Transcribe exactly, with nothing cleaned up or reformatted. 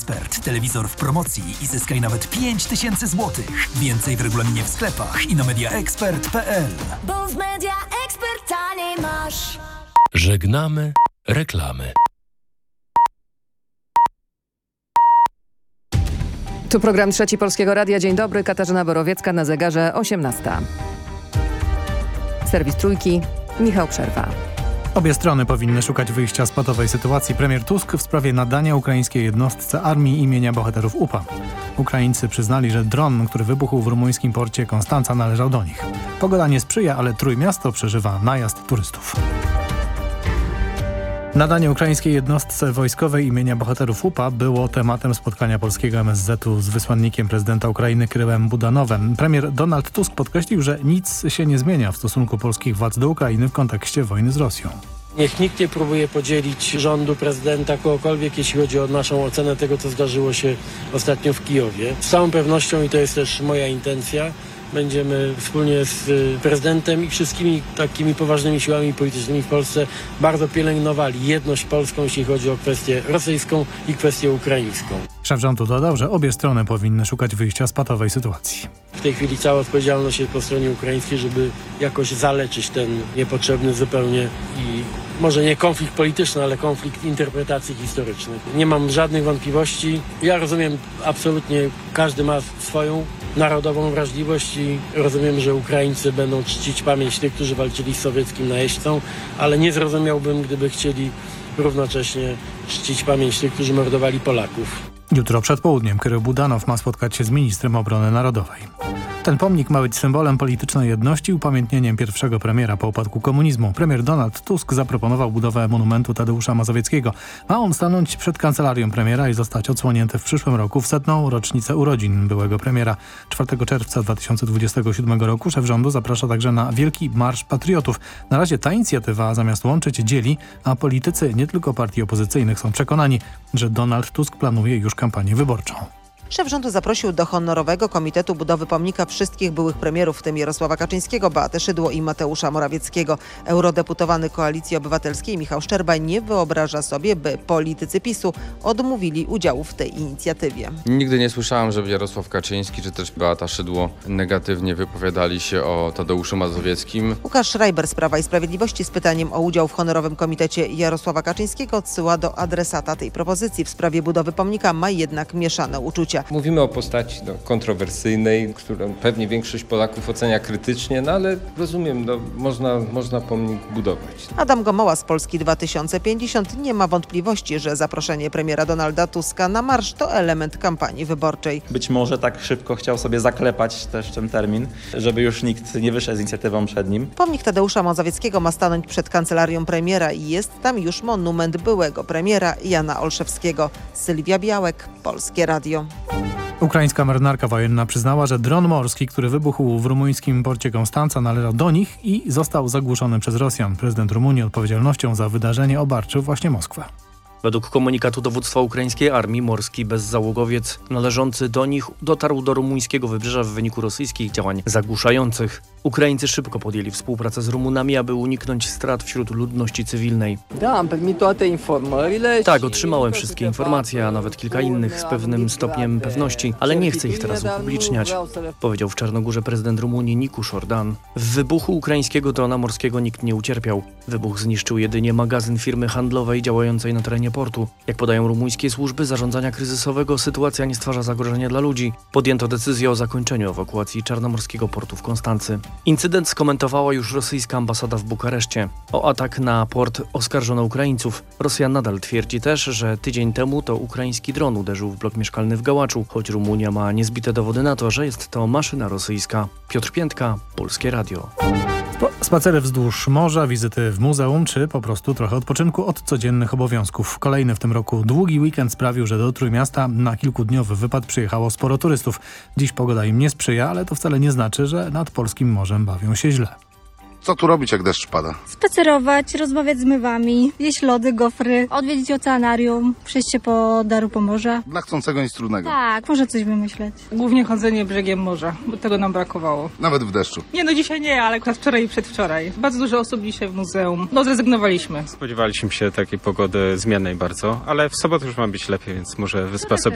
Expert. Telewizor w promocji i zyskaj nawet pięć tysięcy złotych. Więcej w regulaminie w sklepach i na media expert kropka p l. Bo w Media Expert taniej masz. Żegnamy reklamy. Tu program Trzeci Polskiego Radia. Dzień dobry, Katarzyna Borowiecka, na zegarze osiemnasta. Serwis Trójki, Michał Przerwa. Obie strony powinny szukać wyjścia z patowej sytuacji. Premier Tusk w sprawie nadania ukraińskiej jednostce armii imienia bohaterów U P A. Ukraińcy przyznali, że dron, który wybuchł w rumuńskim porcie Konstanca, należał do nich. Pogoda nie sprzyja, ale Trójmiasto przeżywa najazd turystów. Nadanie ukraińskiej jednostce wojskowej imienia bohaterów U P A było tematem spotkania polskiego M S Z u z wysłannikiem prezydenta Ukrainy Kryłem Budanowem. Premier Donald Tusk podkreślił, że nic się nie zmienia w stosunku polskich władz do Ukrainy w kontekście wojny z Rosją. Niech nikt nie próbuje podzielić rządu, prezydenta, kogokolwiek, jeśli chodzi o naszą ocenę tego, co zdarzyło się ostatnio w Kijowie. Z całą pewnością, i to jest też moja intencja, będziemy wspólnie z prezydentem i wszystkimi takimi poważnymi siłami politycznymi w Polsce bardzo pielęgnowali jedność polską, jeśli chodzi o kwestię rosyjską i kwestię ukraińską. Szef rządu dodał, że obie strony powinny szukać wyjścia z patowej sytuacji. W tej chwili cała odpowiedzialność jest po stronie ukraińskiej, żeby jakoś zaleczyć ten niepotrzebny zupełnie i może nie konflikt polityczny, ale konflikt interpretacji historycznych. Nie mam żadnych wątpliwości. Ja rozumiem absolutnie, każdy ma swoją narodową wrażliwość i rozumiem, że Ukraińcy będą czcić pamięć tych, którzy walczyli z sowieckim najeźdźcą, ale nie zrozumiałbym, gdyby chcieli równocześnie czcić pamięć tych, którzy mordowali Polaków. Jutro przed południem Krył Budanow ma spotkać się z ministrem obrony narodowej. Ten pomnik ma być symbolem politycznej jedności i upamiętnieniem pierwszego premiera po upadku komunizmu. Premier Donald Tusk zaproponował budowę monumentu Tadeusza Mazowieckiego. Ma on stanąć przed kancelarią premiera i zostać odsłonięty w przyszłym roku w setną rocznicę urodzin byłego premiera. czwartego czerwca dwa tysiące dwudziestego siódmego roku szef rządu zaprasza także na Wielki Marsz Patriotów. Na razie ta inicjatywa zamiast łączyć dzieli, a politycy nie tylko partii opozycyjnych są przekonani, że Donald Tusk planuje już kampanię wyborczą. Szef rządu zaprosił do honorowego komitetu budowy pomnika wszystkich byłych premierów, w tym Jarosława Kaczyńskiego, Beatę Szydło i Mateusza Morawieckiego. Eurodeputowany Koalicji Obywatelskiej Michał Szczerba nie wyobraża sobie, by politycy PiSu odmówili udziału w tej inicjatywie. Nigdy nie słyszałem, żeby Jarosław Kaczyński czy też Beata Szydło negatywnie wypowiadali się o Tadeuszu Mazowieckim. Łukasz Schreiber z Prawa i Sprawiedliwości z pytaniem o udział w honorowym komitecie Jarosława Kaczyńskiego odsyła do adresata tej propozycji. W sprawie budowy pomnika ma jednak mieszane uczucia. Mówimy o postaci no, kontrowersyjnej, którą pewnie większość Polaków ocenia krytycznie, no ale rozumiem, no, można, można pomnik budować. Adam Gomoła z Polski dwa tysiące pięćdziesiąt nie ma wątpliwości, że zaproszenie premiera Donalda Tuska na marsz to element kampanii wyborczej. Być może tak szybko chciał sobie zaklepać też ten termin, żeby już nikt nie wyszedł z inicjatywą przed nim. Pomnik Tadeusza Mazowieckiego ma stanąć przed kancelarią premiera i jest tam już monument byłego premiera Jana Olszewskiego. Sylwia Białek, Polskie Radio. Ukraińska marynarka wojenna przyznała, że dron morski, który wybuchł w rumuńskim porcie Konstanca, należał do nich i został zagłuszony przez Rosjan. Prezydent Rumunii odpowiedzialnością za wydarzenie obarczył właśnie Moskwę. Według komunikatu dowództwa ukraińskiej armii morski bezzałogowiec należący do nich dotarł do rumuńskiego wybrzeża w wyniku rosyjskich działań zagłuszających. Ukraińcy szybko podjęli współpracę z Rumunami, aby uniknąć strat wśród ludności cywilnej. Tak, otrzymałem wszystkie informacje, a nawet kilka innych z pewnym stopniem pewności, ale nie chcę ich teraz upubliczniać, powiedział w Czarnogórze prezydent Rumunii Nicuș Ordan. W wybuchu ukraińskiego drona morskiego nikt nie ucierpiał. Wybuch zniszczył jedynie magazyn firmy handlowej działającej na terenie portu. Jak podają rumuńskie służby zarządzania kryzysowego, sytuacja nie stwarza zagrożenia dla ludzi. Podjęto decyzję o zakończeniu ewakuacji czarnomorskiego portu w Konstancy. Incydent skomentowała już rosyjska ambasada w Bukareszcie. O atak na port oskarżono Ukraińców. Rosja nadal twierdzi też, że tydzień temu to ukraiński dron uderzył w blok mieszkalny w Gałaczu, choć Rumunia ma niezbite dowody na to, że jest to maszyna rosyjska. Piotr Piętka, Polskie Radio. Spacery wzdłuż morza, wizyty w muzeum czy po prostu trochę odpoczynku od codziennych obowiązków. Kolejny w tym roku długi weekend sprawił, że do Trójmiasta na kilkudniowy wypad przyjechało sporo turystów. Dziś pogoda im nie sprzyja, ale to wcale nie znaczy, że nad polskim morzem bawią się źle. Co tu robić, jak deszcz pada? Spacerować, rozmawiać z mywami, jeść lody, gofry, odwiedzić oceanarium, przejść się po Daru Pomorza. Dla chcącego nic trudnego. Tak, może coś wymyśleć. Głównie chodzenie brzegiem morza, bo tego nam brakowało. Nawet w deszczu? Nie, no dzisiaj nie, ale akurat wczoraj i przedwczoraj. Bardzo dużo osób dzisiaj w muzeum. No zrezygnowaliśmy. Spodziewaliśmy się takiej pogody zmiennej bardzo, ale w sobotę już ma być lepiej, więc może wyspa sobie